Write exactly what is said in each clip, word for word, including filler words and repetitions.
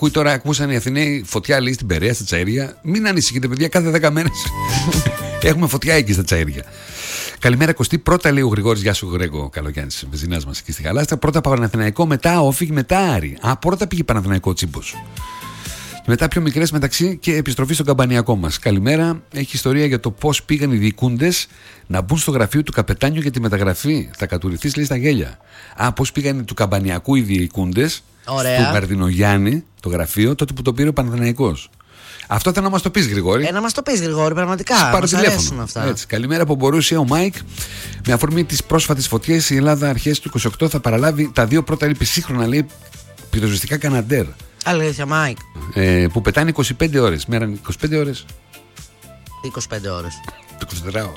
Ακούει τώρα, ακούσαν οι Αθηναίοι φωτιά, λέει, στην Περαία, στα Τσαΐρια. Μην ανησυχείτε, παιδιά, κάθε δέκα μέρες έχουμε φωτιά εκεί στα Τσαΐρια. Καλημέρα, Κωστή. Πρώτα λέει ο Γρηγόρης, γεια σου, Γρέγκο Καλογιάννης, βεζινάς μας εκεί στη Γαλάστρα. Πρώτα Παναθηναϊκό, μετά Όφη, μετά Άρη. Α, πρώτα πήγε Παναθηναϊκό Τσίμπος. Και μετά πιο μικρές μεταξύ και επιστροφή στον καμπανιακό μας. Καλημέρα. Έχει ιστορία για το πώς πήγαν οι διοικούντες να μπουν στο γραφείο του καπετάνιου για τη μεταγραφή. Θα κατουρηθείς, λέει, στα γέλια. Α, πώς πήγαν του καμπανιακού οι διοικούντες στο Καρδινογιάννη, το γραφείο, τότε που το πήρε ο Παναθηναϊκός. Αυτό θα να μας το πεις, Γρηγόρη. Ε, να μας το πεις, Γρηγόρη, πραγματικά. Πάρω τηλέφωνο. Έτσι. Καλημέρα από Μπορούσια, ο Μάικ. Με αφορμή τις πρόσφατες φωτιές, η Ελλάδα αρχές του είκοσι οκτώ θα παραλάβει τα δύο πρώτα σύγχρονα, λέει, πυροσβεστικά Καναντέρ. Αλήθεια, Μάικ. Ε, που πετάνε είκοσι πέντε ώρες. Μέρα είκοσι πέντε ώρες. είκοσι πέντε ώρες. Το εικοσιτετράωρο.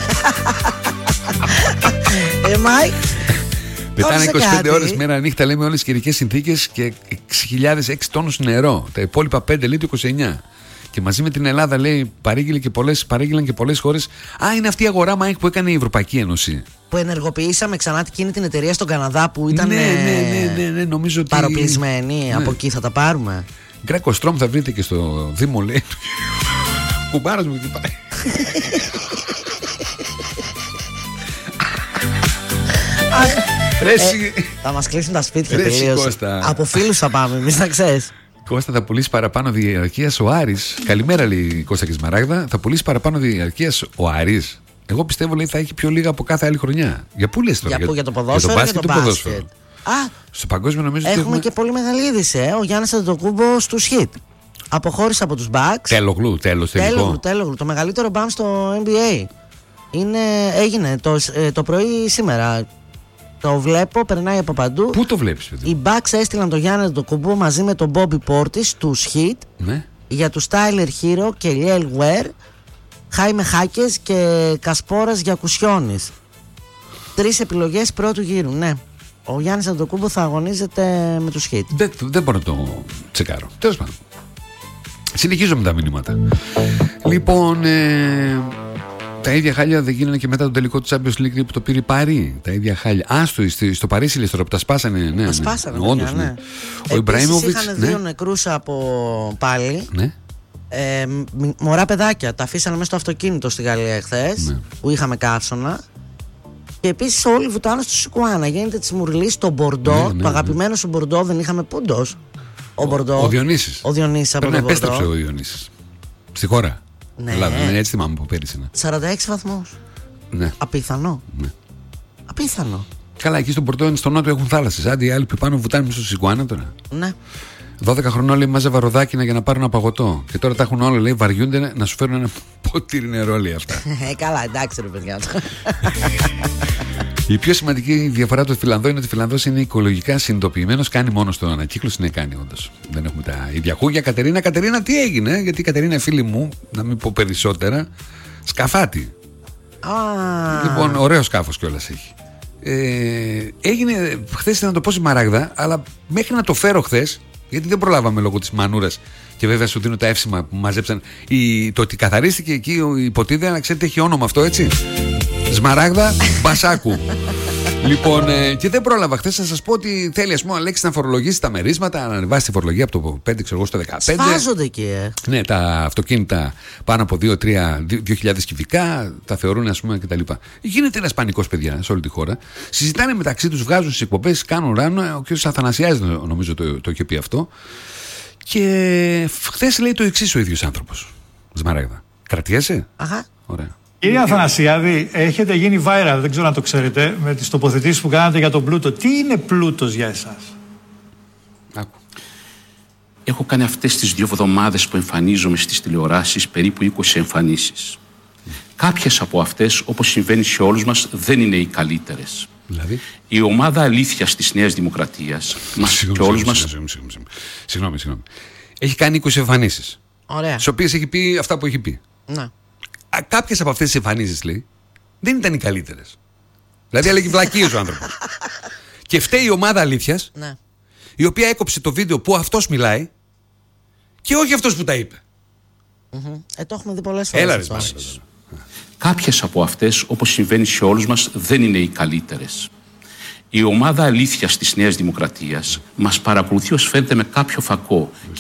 Ε, Μάικ. Πετάνε είκοσι πέντε ώρες μέρα νύχτα, λέμε, όλες τις καιρικές συνθήκες και έξι χιλιάδες έξι τόνους νερό. Τα υπόλοιπα πέντε, λέει, το είκοσι εννιά. Και μαζί με την Ελλάδα, λέει, παρήγγειλε και πολλές, παρήγγειλαν και πολλές χώρες. Α, είναι αυτή η αγορά, Μάικ, που έκανε η Ευρωπαϊκή Ένωση. Που ενεργοποιήσαμε ξανά εκείνη την εταιρεία στον Καναδά που ήταν. Ναι, ναι, ναι, ναι, ναι, νομίζω ότι. Παροπλισμένη. Ναι. Από εκεί θα τα πάρουμε. Γκρέκο Στρόμ θα βρείτε και στο Δήμο, λέει. Κουμπάρας μου, τι πάει. Ε, θα μας κλείσουν τα σπίτια τελείως. Από φίλους θα πάμε, εμείς να ξέρεις. Κώστα, θα πουλήσει παραπάνω διαρκείας ο Άρης. Καλημέρα, λέει Κώστα και Σμαράγδα. Θα πουλήσει παραπάνω διαρκείας ο Άρης. Εγώ πιστεύω, λέει, θα έχει πιο λίγα από κάθε άλλη χρονιά. Για πού λες τώρα? Για, για, για το ποδόσφαιρο, για το μπάσκετ. Το ποδόσφαιρο. Α, στο παγκόσμιο νομίζω έχουμε, έχουμε και πολύ μεγάλη είδηση. Ε. Ο Γιάννης Αντετοκούμπο στους Heat. Αποχώρησε από τους Bucks. Τέλογλου, τέλος, τελικό. Τέλογλου, το μεγαλύτερο μπαμ στο N B A. Είναι, έγινε το, το πρωί σήμερα. Το βλέπω, περνάει από παντού. Πού το βλέπεις, παιδί? Οι Bucks έστειλαν τον Γιάννη Αντετοκούμπο μαζί με τον Bobby Portis στους Heat, ναι, για τους Tyler Hero και Liel Ware, Χάιμε Χάκες και Κασπόρας Γιακουσιώνης. Τρεις επιλογές πρώτου γύρου, ναι. Ο Γιάννης Αντετοκούμπο θα αγωνίζεται με τους Heat. Δεν, δεν μπορώ να το τσεκάρω. Τέλος πάντων. Συνεχίζω με τα μηνύματα. Λοιπόν, ε, τα ίδια χάλια δεν γίνανε και μετά τον τελικό του Champions League που το πήρε η Παρί. Τα ίδια χάλια. Α, στο, στο Παρίσι λες τώρα που τα σπάσανε. Ναι, τα ναι, σπάσανε, ναι, όντως, ναι. ναι. Ο Ιμπραήμοβιτς είχαν δύο ναι. νεκρούς από πάλι. Ναι. Ε, μωρά παιδάκια. Τα αφήσανε μέσα στο αυτοκίνητο στη Γαλλία εχθές, ναι, που είχαμε καύσωνα. Και επίσης όλοι βουτάνε στο Σικουάνα. Γίνεται τη μουρλή στο Μπορντό. Ναι, ναι, το αγαπημένο ναι. σου Μπορντό, δεν είχαμε πούντος. Ο, ο, ο Διονύσης. Ο Διονύσης από τον Μπορντό. Επέστρεψε ο Διονύσης. Στη χώρα. Ναι. Ελλάδα, ναι, έτσι θυμάμαι που πέρυσι. Ναι. σαράντα έξι βαθμούς. Ναι. Απίθανο. Ναι. Απίθανο. Καλά, εκεί στον Πορτό, στο νότο έχουν θάλασσες. Άντε οι άλλοι που πάνω βουτάνε στο Σικουάνα τώρα. Ναι. δώδεκα χρονών, λέει, μάζευα ροδάκινα για να πάρουν παγωτό. Και τώρα τα έχουν όλα, λέει, βαριούνται να σου φέρουν ένα ποτήρι νερό, λέει αυτά. Ε, καλά, εντάξει, ρε παιδιά. Η πιο σημαντική διαφορά του Φιλανδό είναι ότι ο Φιλανδός είναι οικολογικά συνειδητοποιημένος, κάνει μόνο στον ανακύκλωση, ναι, κάνει όντως. Δεν έχουμε τα ίδια χούγια. Κατερίνα, Κατερίνα, τι έγινε? Γιατί η Κατερίνα, φίλη μου, να μην πω περισσότερα, σκαφάτι. Ah. Λοιπόν, ωραίο σκάφος κιόλας έχει. Ε, έγινε χθες, να το πω, Σμαράγδα, αλλά μέχρι να το φέρω χθες, γιατί δεν προλάβαμε λόγω της μανούρας. Και βέβαια σου δίνω τα εύσημα που μαζέψαν. Η, το ότι καθαρίστηκε εκεί η ποτίδα, να ξέρετε, έχει όνομα αυτό, έτσι. Σμαράγδα Μπασάκου. Λοιπόν, ε, και δεν πρόλαβα χθες να σας πω ότι θέλει, ας πούμε, ο Αλέξης να φορολογήσει τα μερίσματα, να ανεβάσει τη φορολογία από το πέντε, ξέρω εγώ, στο δεκαπέντε. Σφάζονται εκεί, ε. Ναι, τα αυτοκίνητα πάνω από δύο τρία χιλιάδες κυβικά τα θεωρούν, ας πούμε, κτλ. Γίνεται ένας πανικός, παιδιά, σε όλη τη χώρα. Συζητάνε μεταξύ τους, βγάζουν στις εκπομπές, κάνουν ράνο. Ο κ. Αθανασιάδης, νομίζω, το, το είχε πει αυτό. Και χθες λέει το εξής ο ίδιος άνθρωπος. Σμαράγδα. Κρατιέσαι? Αχα. Ωραία. Κύριε Αθανασιάδη, έχετε γίνει viral, δεν ξέρω αν το ξέρετε, με τις τοποθετήσεις που κάνατε για τον πλούτο. Τι είναι πλούτος για εσάς? Άκου. Έχω κάνει αυτές τις δύο εβδομάδες που εμφανίζομαι στις τηλεοράσεις περίπου είκοσι εμφανίσεις. Mm. Κάποιες από αυτές, όπως συμβαίνει σε όλους μας, δεν είναι οι καλύτερες. Δηλαδή? Η ομάδα αλήθειας της Νέας Δημοκρατίας μας και όλους μας... Συγγνώμη, συγγνώμη. Έχει κάνει είκοσι εμφανίσεις. Ωραία. Στις οποίες έχει πει αυτά που έχει πει. Ναι. Κάποιες από αυτές τις εμφανίσεις, λέει, δεν ήταν οι καλύτερες. Δηλαδή έλεγε βλακίες ο άνθρωπος. Και φταίει η ομάδα αλήθειας, ναι, η οποία έκοψε το βίντεο που αυτός μιλάει και όχι αυτός που τα είπε. Mm-hmm. Ε, το έχουμε δει πολλές φορές. Έλα, ρε, Κάποιες από αυτές, όπως συμβαίνει σε όλους μας, δεν είναι οι καλύτερες. Η ομάδα αλήθειας της Νέας Δημοκρατίας μας παρακολουθεί ως φαίνεται με κάποιο φακό